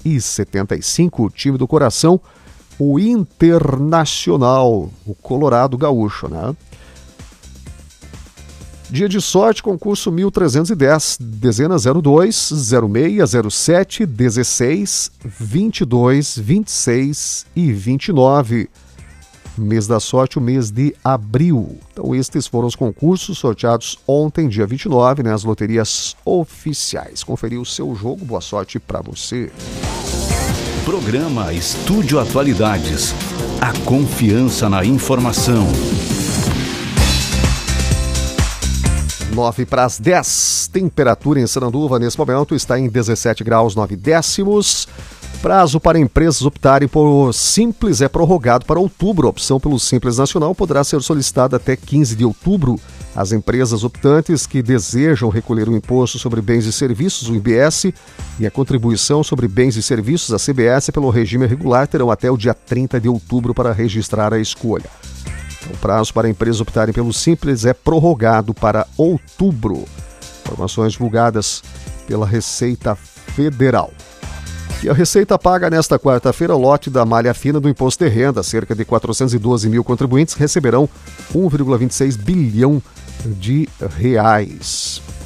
1975, o time do coração, o Internacional, o Colorado Gaúcho, né? Dia de sorte, concurso 1310, dezena 02, 06, 07, 16, 22, 26 e 29. Mês da sorte, o mês de abril. Então estes foram os concursos sorteados ontem, dia 29, né, as loterias oficiais. Conferiu o seu jogo, boa sorte para você. Programa Estúdio Atualidades. A confiança na informação. 9:10, temperatura em Sananduva nesse momento está em 17 graus 9 décimos. Prazo para empresas optarem por Simples é prorrogado para outubro. A opção pelo Simples Nacional poderá ser solicitada até 15 de outubro. As empresas optantes que desejam recolher o Imposto sobre Bens e Serviços, o IBS, e a Contribuição sobre Bens e Serviços, a CBS, pelo regime regular, terão até o dia 30 de outubro para registrar a escolha. O prazo para empresas optarem pelo Simples é prorrogado para outubro. Informações divulgadas pela Receita Federal. E a Receita paga nesta quarta-feira o lote da malha fina do Imposto de Renda. Cerca de 412 mil contribuintes receberão 1,26 bilhão de reais.